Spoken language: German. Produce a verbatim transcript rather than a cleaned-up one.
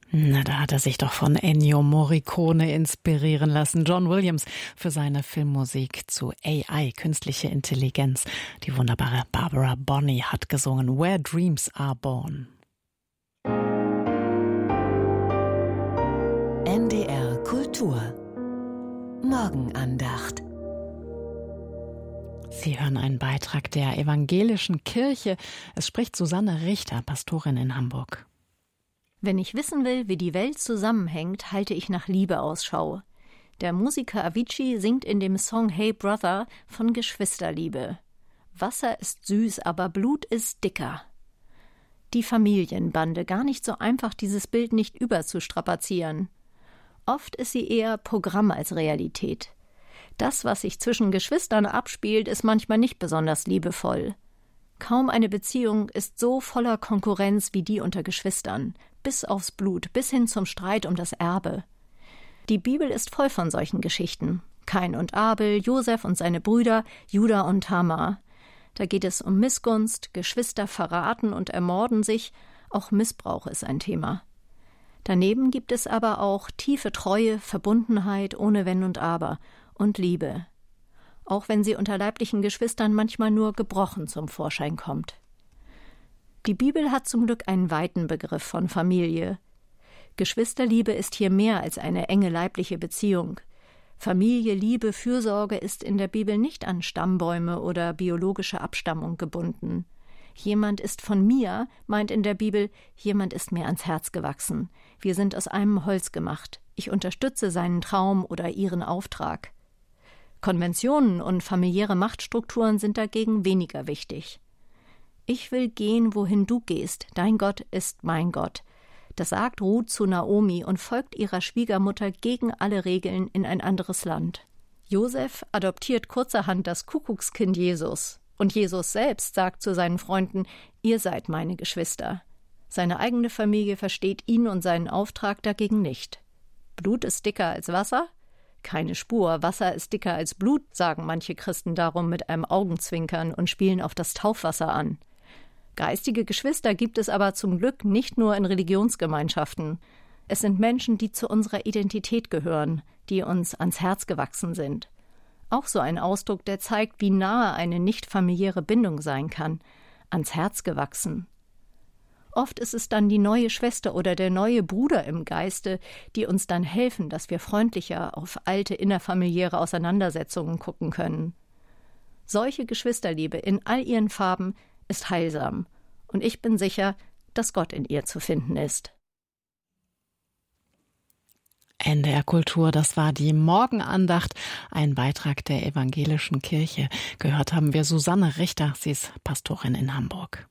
Na, da hat er sich doch von Ennio Morricone inspirieren lassen. John Williams für seine Filmmusik zu A I, künstliche Intelligenz. Die wunderbare Barbara Bonney hat gesungen Where Dreams Are Born. N D R Kultur Morgenandacht. Sie hören einen Beitrag der Evangelischen Kirche. Es spricht Susanne Richter, Pastorin in Hamburg. Wenn ich wissen will, wie die Welt zusammenhängt, halte ich nach Liebe Ausschau. Der Musiker Avicii singt in dem Song Hey Brother von Geschwisterliebe. Wasser ist süß, aber Blut ist dicker. Die Familienbande, gar nicht so einfach, dieses Bild nicht überzustrapazieren. Oft ist sie eher Programm als Realität. Das, was sich zwischen Geschwistern abspielt, ist manchmal nicht besonders liebevoll. Kaum eine Beziehung ist so voller Konkurrenz wie die unter Geschwistern, bis aufs Blut, bis hin zum Streit um das Erbe. Die Bibel ist voll von solchen Geschichten. Kain und Abel, Josef und seine Brüder, Juda und Tamar. Da geht es um Missgunst, Geschwister verraten und ermorden sich, auch Missbrauch ist ein Thema. Daneben gibt es aber auch tiefe Treue, Verbundenheit ohne Wenn und Aber und Liebe. Auch wenn sie unter leiblichen Geschwistern manchmal nur gebrochen zum Vorschein kommt. Die Bibel hat zum Glück einen weiten Begriff von Familie. Geschwisterliebe ist hier mehr als eine enge leibliche Beziehung. Familie, Liebe, Fürsorge ist in der Bibel nicht an Stammbäume oder biologische Abstammung gebunden. Jemand ist von mir, meint in der Bibel, jemand ist mir ans Herz gewachsen. Wir sind aus einem Holz gemacht. Ich unterstütze seinen Traum oder ihren Auftrag. Konventionen und familiäre Machtstrukturen sind dagegen weniger wichtig. Ich will gehen, wohin du gehst, dein Gott ist mein Gott. Das sagt Ruth zu Naomi und folgt ihrer Schwiegermutter gegen alle Regeln in ein anderes Land. Josef adoptiert kurzerhand das Kuckuckskind Jesus. Und Jesus selbst sagt zu seinen Freunden, ihr seid meine Geschwister. Seine eigene Familie versteht ihn und seinen Auftrag dagegen nicht. Blut ist dicker als Wasser? Keine Spur, Wasser ist dicker als Blut, sagen manche Christen darum mit einem Augenzwinkern und spielen auf das Taufwasser an. Geistige Geschwister gibt es aber zum Glück nicht nur in Religionsgemeinschaften. Es sind Menschen, die zu unserer Identität gehören, die uns ans Herz gewachsen sind. Auch so ein Ausdruck, der zeigt, wie nahe eine nicht familiäre Bindung sein kann, ans Herz gewachsen. Oft ist es dann die neue Schwester oder der neue Bruder im Geiste, die uns dann helfen, dass wir freundlicher auf alte innerfamiliäre Auseinandersetzungen gucken können. Solche Geschwisterliebe in all ihren Farben ist heilsam, und ich bin sicher, dass Gott in ihr zu finden ist. N D R Kultur, das war die Morgenandacht, ein Beitrag der Evangelischen Kirche. Gehört haben wir Susanne Richter, sie ist Pastorin in Hamburg.